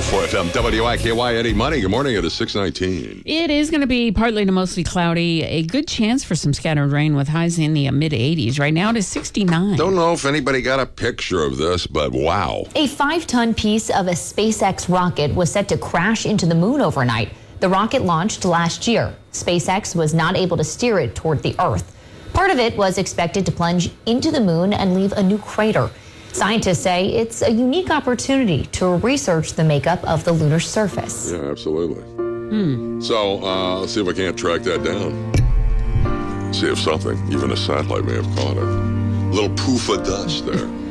FM, WIKY, Eddie Money. Good morning. It is 6:19. It is going to be partly to mostly cloudy. A good chance for some scattered rain with highs in the mid-80s. Right now it is 69. Don't know if anybody got a picture of this, but wow. A 5-ton piece of a SpaceX rocket was set to crash into the moon overnight. The rocket launched last year. SpaceX was not able to steer it toward the Earth. Part of it was expected to plunge into the moon and leave a new crater. Scientists say it's a unique opportunity to research the makeup of the lunar surface. Yeah, absolutely. So let's see if I can't track that down. See if something, even a satellite, may have caught it. A little poof of dust there.